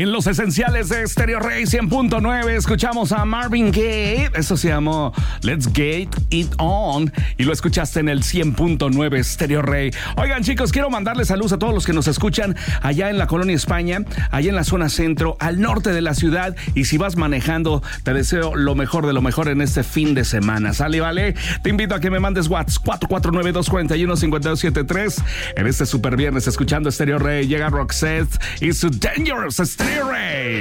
En los esenciales de Stereo Rey 100.9 escuchamos a Marvin Gaye. Eso se llamó Let's Get It On. Y lo escuchaste en el 100.9 Stereo Rey. Oigan, chicos, quiero mandarles saludos a todos los que nos escuchan allá en la Colonia España, allá en la zona centro, al norte de la ciudad. Y si vas manejando, te deseo lo mejor de lo mejor en este fin de semana. ¿Sale, vale? Te invito a que me mandes WhatsApp 449-241-5273. En este super viernes escuchando Stereo Rey llega Roxette y su Dangerous Stereo Rey.